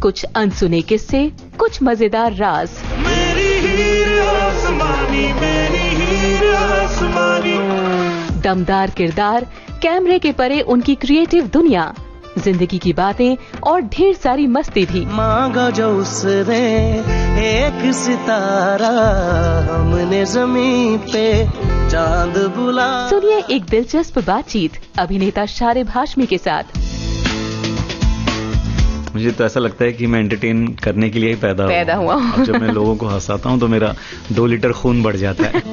कुछ अनसुने किस्से, कुछ मजेदार राज। मेरी हीर आसमानी, मेरी हीर आसमानी। दमदार किरदार, कैमरे के परे उनकी क्रिएटिव दुनिया, जिंदगी की बातें और ढेर सारी मस्ती भी। मांगा जो उसने एक सितारा, हमने ज़मीन पे चांद बुला। सुनिए एक दिलचस्प बातचीत अभिनेता शारिब हाशमी के साथ। मुझे तो ऐसा लगता है कि मैं एंटरटेन करने के लिए ही पैदा हुआ हूँ। जब मैं लोगों को हंसाता हूँ तो मेरा 2 लीटर खून बढ़ जाता है।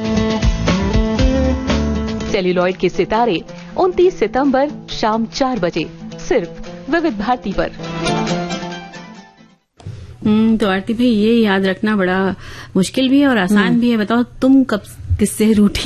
सेल्यूलॉइड के सितारे 29 सितंबर शाम 4 बजे सिर्फ विविध भारती पर। तो आरती भाई, ये याद रखना बड़ा मुश्किल भी है और आसान भी है। बताओ तुम कब किससे रूठी?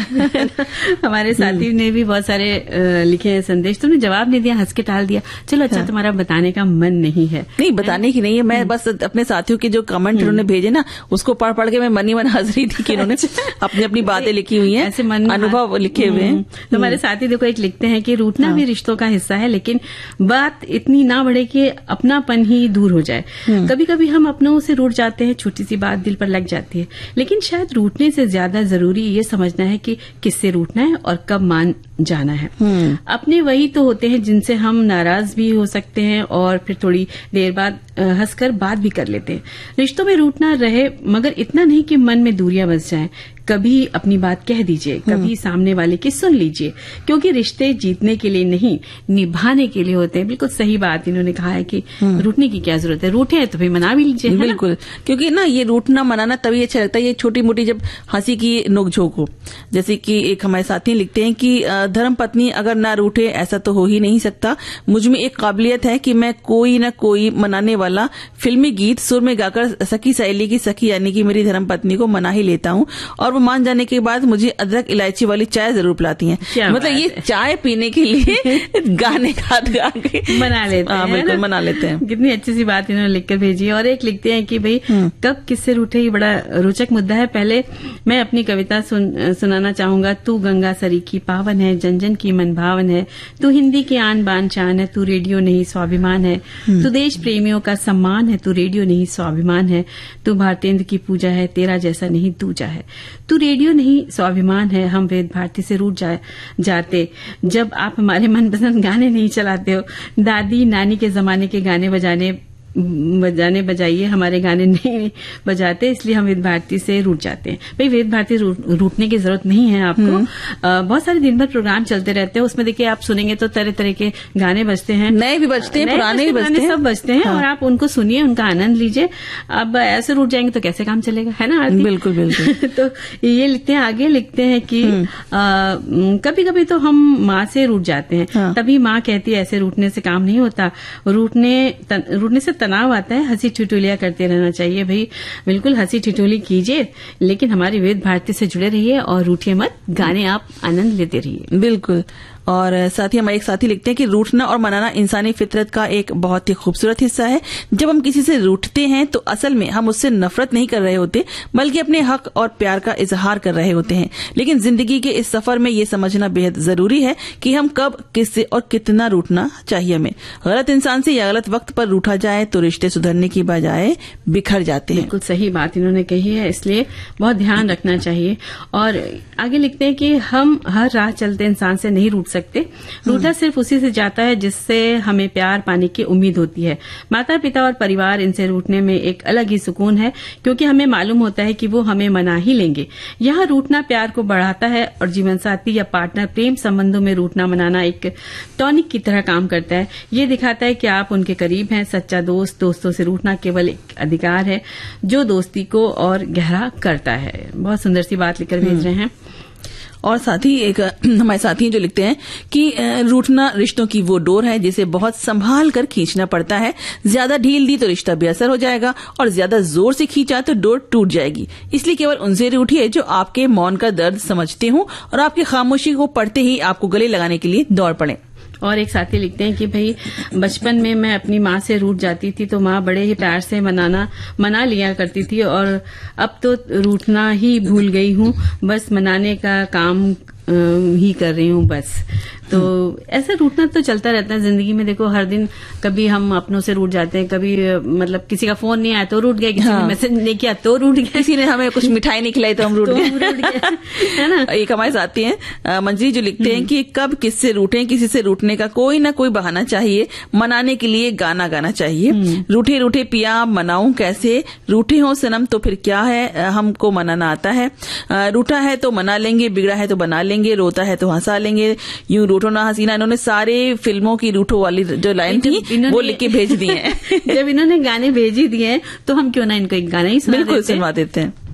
हमारे साथी ने भी बहुत सारे लिखे हैं संदेश, तुमने जवाब नहीं दिया, हंस के टाल दिया। चलो अच्छा, तुम्हारा बताने का मन नहीं है। नहीं, बताने की नहीं है, मैं बस अपने साथियों के जो कमेंट उन्होंने भेजे ना, उसको पढ़ पढ़ के मैं मन ही मन हंस रही थी कि उन्होंने अपनी अपनी बातें लिखी हुई हैं, ऐसे मन अनुभव लिखे हुए हैं। तो हमारे साथी देखो एक लिखते हैं कि रूठना भी रिश्तों का हिस्सा है, लेकिन बात इतनी ना बढ़े कि अपनापन ही दूर हो जाए। कभी कभी हम अपनों से रूठ जाते हैं, छोटी सी बात दिल पर लग जाती है, लेकिन शायद रूठने से ज्यादा जरूरी ये समझना है कि किससे रूठना है और कब मान जाना है। अपने वही तो होते हैं जिनसे हम नाराज भी हो सकते हैं और फिर थोड़ी देर बाद हंसकर बात भी कर लेते हैं। रिश्तों में रूठना रहे, मगर इतना नहीं कि मन में दूरियां बस जाएं। कभी अपनी बात कह दीजिए, कभी सामने वाले की सुन लीजिए, क्योंकि रिश्ते जीतने के लिए नहीं, निभाने के लिए होते हैं। बिल्कुल सही बात इन्होंने कहा है कि रूठने की क्या जरूरत है, रूठे हैं तो भी मना भी लीजिए। बिल्कुल, क्योंकि ना ये रूठना मनाना तभी अच्छा लगता है, ये छोटी मोटी जब हंसी की नोकझोंक हो। जैसे कि एक हमारे साथी लिखते हैं कि धर्म पत्नी अगर ना रूठे ऐसा तो हो ही नहीं सकता। मुझ में एक काबिलियत है कि मैं कोई न कोई मनाने वाला फिल्मी गीत सुर में गाकर सखी सहेली की सखी यानी कि मेरी धर्म पत्नी को मना ही लेता हूँ, और वो मान जाने के बाद मुझे अदरक इलायची वाली चाय जरूर पिलाती हैं। मतलब ये चाय पीने के लिए गाने गा के मना लेते हैं। बिल्कुल मना लेते हैं। कितनी अच्छी सी बात इन्होंने लिखकर भेजी है। और एक लिखते हैं कि भाई कब किससे रूठे, ये बड़ा रोचक मुद्दा है। पहले मैं अपनी कविता सुनाना चाहूंगा। तू गंगा सरी की पावन है, जन जन की मन भावन है, तू हिंदी की आन बान शान है, तू रेडियो नहीं स्वाभिमान है, तू देश प्रेमियों का सम्मान है, तू रेडियो नहीं स्वाभिमान है, तू भारतेंद्र की पूजा है, तेरा जैसा नहीं दूजा है, तू रेडियो नहीं स्वाभिमान है। हम वेद भारती से रूठ जाते जब आप हमारे मनपसंद गाने नहीं चलाते हो। दादी नानी के जमाने के गाने बजाइए, हमारे गाने नहीं बजाते, इसलिए हम वेद भारती से रूठ जाते हैं। भाई वेद भारती रूठने की जरूरत नहीं है आपको। बहुत सारे दिन भर प्रोग्राम चलते रहते हैं, उसमें देखिए आप सुनेंगे तो तरह तरह के गाने बजते हैं, नए भी बजते हैं, पुराने भी बजते हैं, सब बजते हैं। और आप उनको सुनिए, उनका आनंद लीजिए। अब ऐसे रूठ जाएंगे तो कैसे काम चलेगा, है ना आरती? बिल्कुल बिल्कुल। तो ये लिखते हैं, आगे लिखते हैं कि कभी कभी तो हम माँ से रूठ जाते हैं, तभी माँ कहती है ऐसे रूठने से काम नहीं होता, रूठने से तनाव आता है, हंसी ठिठोलियां करते रहना चाहिए। भाई बिल्कुल हंसी ठिठोली कीजिए, लेकिन हमारी वेद भारती से जुड़े रहिए और रूठिए मत, गाने आप आनंद लेते रहिए। बिल्कुल। और साथ ही हमारे एक साथी लिखते हैं कि रूठना और मनाना इंसानी फितरत का एक बहुत ही खूबसूरत हिस्सा है। जब हम किसी से रूठते हैं तो असल में हम उससे नफरत नहीं कर रहे होते, बल्कि अपने हक और प्यार का इजहार कर रहे होते हैं। लेकिन जिंदगी के इस सफर में ये समझना बेहद जरूरी है कि हम कब, किससे और कितना रूठना चाहिए हमें। गलत इंसान से या गलत वक्त पर रूठा जाए तो रिश्ते सुधरने की बजाय बिखर जाते हैं। बिल्कुल सही बात इन्होंने कही है, इसलिए बहुत ध्यान रखना चाहिए। और आगे लिखते हैं कि हम हर राह चलते इंसान से नहीं रूठ सकते, रूठा सिर्फ उसी से जाता है जिससे हमें प्यार पाने की उम्मीद होती है। माता पिता और परिवार, इनसे रूठने में एक अलग ही सुकून है, क्योंकि हमें मालूम होता है कि वो हमें मना ही लेंगे। यहाँ रूठना प्यार को बढ़ाता है और जीवन साथी या पार्टनर प्रेम संबंधों में रूठना मनाना एक टॉनिक की तरह काम करता है। ये दिखाता है कि आप उनके करीब हैं। सच्चा दोस्तों से रूठना केवल एक अधिकार है जो दोस्ती को और गहरा करता है। बहुत सुंदर सी बात लिखकर भेज रहे हैं। और साथ ही एक हमारे साथी जो लिखते हैं कि रूठना रिश्तों की वो डोर है जिसे बहुत संभाल कर खींचना पड़ता है। ज्यादा ढील दी तो रिश्ता बेअसर हो जाएगा और ज्यादा जोर से खींचा तो डोर टूट जाएगी। इसलिए केवल उनसे रूठिए जो आपके मौन का दर्द समझते हो और आपकी खामोशी को पढ़ते ही आपको गले लगाने के लिए दौड़ पड़े। और एक साथी लिखते हैं कि भाई बचपन में मैं अपनी माँ से रूठ जाती थी तो माँ बड़े ही प्यार से मना लिया करती थी, और अब तो रूठना ही भूल गई हूँ। बस मनाने का काम ही कर रही हूँ बस। तो ऐसा रूठना तो चलता रहता है जिंदगी में। देखो हर दिन कभी हम अपनों से रूठ जाते हैं, कभी मतलब किसी का फोन नहीं आया तो रूठ गए, किसी ने मैसेज नहीं किया तो रूठ गए, किसी ने हमें कुछ मिठाई नहीं खिलाई तो हम रूठ गए, है ना। एक हमारे साथी हैं मंजरी जो लिखते हैं कि कब किससे रूठे, किसी से रूठने का कोई ना कोई बहाना चाहिए, मनाने के लिए गाना गाना चाहिए। रूठे रूठे पिया मनाऊं कैसे, रूठे हो सनम तो फिर क्या है, हमको मनाना आता है। रूठा है तो मना लेंगे, बिगड़ा है तो बना लेंगे, रोता है तो हंसा लेंगे, यूं रूठो ना हसीना। इन्होंने सारे फिल्मों की रूठो वाली जो लाइन थी वो लिख के भेज दी है। जब इन्होंने गाने भेज ही दिए हैं तो हम क्यों ना इनको एक गाना ही सुना बिल्कुल सुनवा देते हैं।